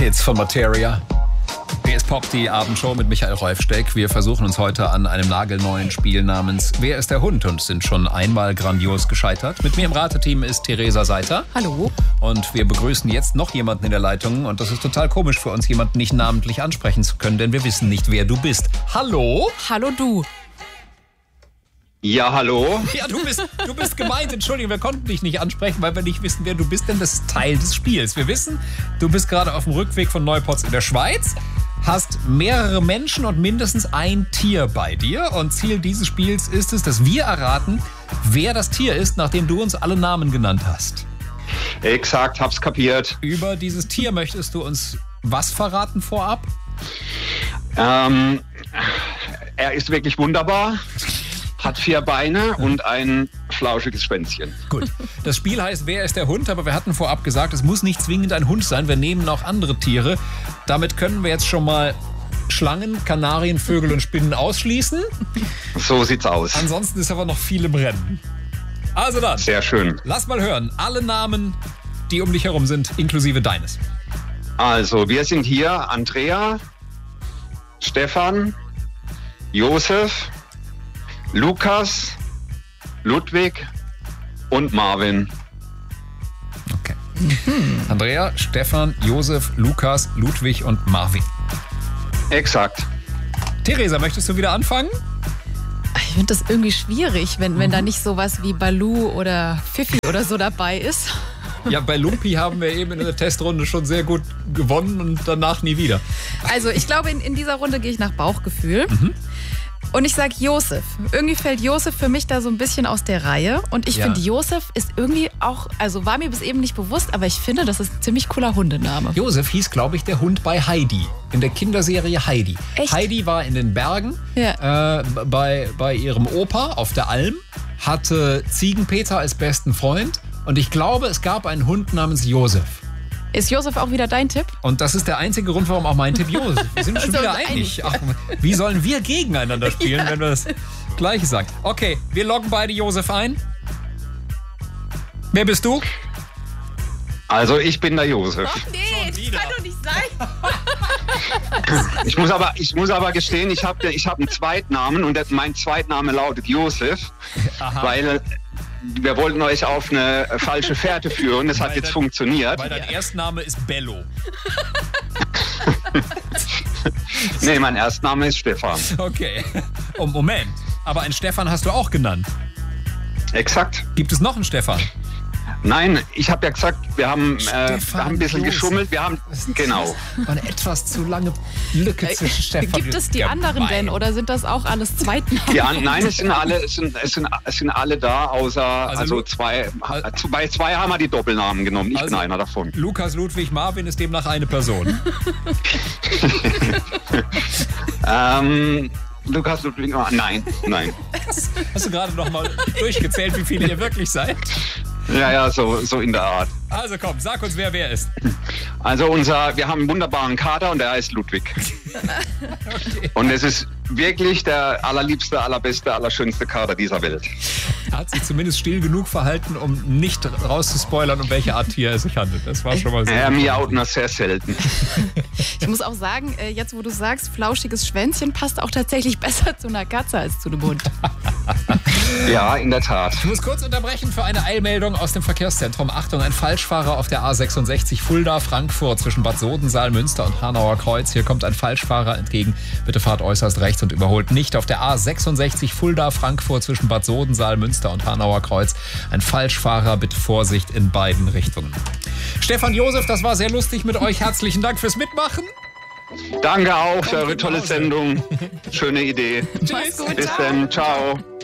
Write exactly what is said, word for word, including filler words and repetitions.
Hits von Materia. P S Pop, die Abendshow mit Michael Rolfsteck. Wir versuchen uns heute an einem nagelneuen Spiel namens Wer ist der Hund? Und sind schon einmal grandios gescheitert. Mit mir im Rateteam ist Theresa Seiter. Hallo. Und wir begrüßen jetzt noch jemanden in der Leitung. Und das ist total komisch für uns, jemanden nicht namentlich ansprechen zu können, denn wir wissen nicht, wer du bist. Hallo? Hallo du. Ja, hallo? Ja, du bist, du bist gemeint. Entschuldigung, wir konnten dich nicht ansprechen, weil wir nicht wissen, wer du bist, denn das ist Teil des Spiels. Wir wissen, du bist gerade auf dem Rückweg von Neupotz in der Schweiz, hast mehrere Menschen und mindestens ein Tier bei dir. Und Ziel dieses Spiels ist es, dass wir erraten, wer das Tier ist, nachdem du uns alle Namen genannt hast. Exakt, hab's kapiert. Über dieses Tier möchtest du uns was verraten vorab? Ähm, er ist wirklich wunderbar. Hat vier Beine und ein flauschiges Schwänzchen. Gut. Das Spiel heißt Wer ist der Hund? Aber wir hatten vorab gesagt, es muss nicht zwingend ein Hund sein. Wir nehmen auch andere Tiere. Damit können wir jetzt schon mal Schlangen, Kanarien, Vögel und Spinnen ausschließen. So sieht's aus. Ansonsten ist aber noch viel im Rennen. Also dann. Sehr schön. Lass mal hören. Alle Namen, die um dich herum sind, inklusive deines. Also, wir sind hier Andrea, Stefan, Josef, Lukas, Ludwig und Marvin. Okay. Andrea, Stefan, Josef, Lukas, Ludwig und Marvin. Exakt. Theresa, möchtest du wieder anfangen? Ich finde das irgendwie schwierig, wenn, wenn da nicht sowas wie Baloo oder Fifi oder so dabei ist. Ja, bei Lumpi haben wir eben in der Testrunde schon sehr gut gewonnen und danach nie wieder. Also ich glaube, in, in dieser Runde gehe ich nach Bauchgefühl. Mhm. Und ich sage Josef. Irgendwie fällt Josef für mich da so ein bisschen aus der Reihe. Und ich ja. finde, Josef ist irgendwie auch, also war mir bis eben nicht bewusst, aber ich finde, das ist ein ziemlich cooler Hundename. Josef hieß, glaube ich, der Hund bei Heidi. In der Kinderserie Heidi. Echt? Heidi war in den Bergen ja. äh, bei, bei ihrem Opa auf der Alm, hatte Ziegenpeter als besten Freund. Und ich glaube, es gab einen Hund namens Josef. Ist Josef auch wieder dein Tipp? Und das ist der einzige Grund, warum auch mein Tipp Josef. Wir sind schon wieder einig. Ach, wie sollen wir gegeneinander spielen, ja. wenn wir das Gleiche sagen? Okay, wir loggen beide Josef ein. Wer bist du? Also ich bin der Josef. Ach nee, das kann doch nicht sein. Ich muss aber, ich muss aber gestehen, ich habe ich hab einen Zweitnamen und mein Zweitname lautet Josef, Aha. weil wir wollten euch auf eine falsche Fährte führen. Das weil hat jetzt dein, funktioniert. Weil dein ja. Erstname ist Bello. Nee, mein Erstname ist Stefan. Okay. Oh, Moment. Aber einen Stefan hast du auch genannt. Exakt. Gibt es noch einen Stefan? Nein, ich habe ja gesagt, wir haben, äh, wir haben ein bisschen Josef. geschummelt. Wir haben, genau. Eine etwas zu lange Lücke zwischen Stefan und Gibt es die gemein. anderen denn oder sind das auch alles Zweitnamen? Die an, nein, es sind alle, es sind, es sind, es sind alle da, außer also, also zwei. Also, bei zwei haben wir die Doppelnamen genommen. Ich also, bin einer davon. Lukas, Ludwig, Marvin ist demnach eine Person. ähm, Lukas, Ludwig, oh, nein, nein. Hast du gerade noch mal durchgezählt, wie viele ihr wirklich seid? Ja, ja, so, so in der Art. Also komm, sag uns, wer wer ist. Also unser, wir haben einen wunderbaren Kater und der heißt Ludwig. Okay. Und es ist wirklich der allerliebste, allerbeste, allerschönste Kater dieser Welt. Er hat sich zumindest still genug verhalten, um nicht rauszuspoilern, um welche Art Tier es sich handelt. Das war schon mal sehr. Er miaut nur sehr selten. Ich muss auch sagen, jetzt wo du sagst, flauschiges Schwänzchen passt auch tatsächlich besser zu einer Katze als zu einem Hund. Ja, in der Tat. Ich muss kurz unterbrechen für eine Eilmeldung aus dem Verkehrszentrum. Achtung, ein Falschfahrer auf der A sechsundsechzig Fulda-Frankfurt zwischen Bad Sodensaal, Münster und Hanauer Kreuz. Hier kommt ein Falschfahrer entgegen. Bitte fahrt äußerst rechts und überholt nicht auf der A sechsundsechzig Fulda-Frankfurt zwischen Bad Sodensaal, Münster und Hanauer Kreuz. Ein Falschfahrer, bitte Vorsicht in beiden Richtungen. Stefan, Josef, das war sehr lustig mit euch. Herzlichen Dank fürs Mitmachen. Danke auch für eure tolle Sendung. Schöne Idee. Tschüss. Bis dann. Ciao.